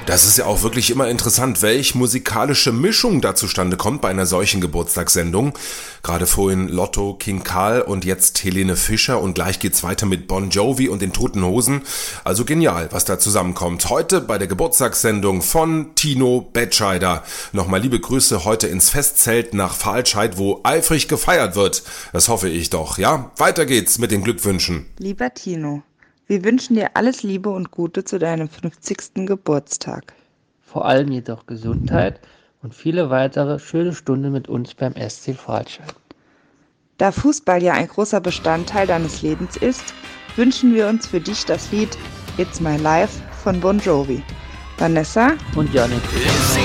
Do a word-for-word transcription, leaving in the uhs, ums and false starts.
Das ist ja auch wirklich immer interessant, welche musikalische Mischung da zustande kommt bei einer solchen Geburtstagssendung. Gerade vorhin Lotto, King Karl und jetzt Helene Fischer und gleich geht's weiter mit Bon Jovi und den Toten Hosen. Also genial, was da zusammenkommt. Heute bei der Geburtstagssendung von Tino Betscheider. Nochmal liebe Grüße heute ins Festzelt nach Pfahlscheid, wo eifrig gefeiert wird. Das hoffe ich doch, ja? Weiter geht's mit den Glückwünschen. Lieber Tino, wir wünschen dir alles Liebe und Gute zu deinem fünfzigsten Geburtstag. Vor allem jedoch Gesundheit und viele weitere schöne Stunden mit uns beim S C Pfahlscheid. Da Fußball ja ein großer Bestandteil deines Lebens ist, wünschen wir uns für dich das Lied It's My Life von Bon Jovi. Vanessa Und Janik.